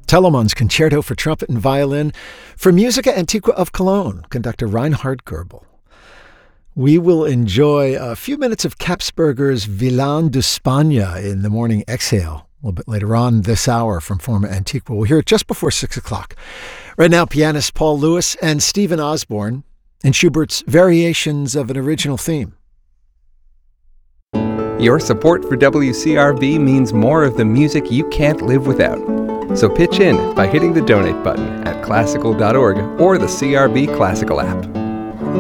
Telemann's Concerto for Trumpet and Violin from Musica Antiqua of Cologne, conductor Reinhard Goebel. We will enjoy a few minutes of Kapsberger's Villane d'Espagne in the morning exhale a little bit later on this hour from Forma Antiqua. We'll hear it just before 6 o'clock. Right now, pianists Paul Lewis and Stephen Osborne in Schubert's Variations of an Original Theme. Your support for WCRB means more of the music you can't live without. So pitch in by hitting the donate button at classical.org or the CRB Classical app.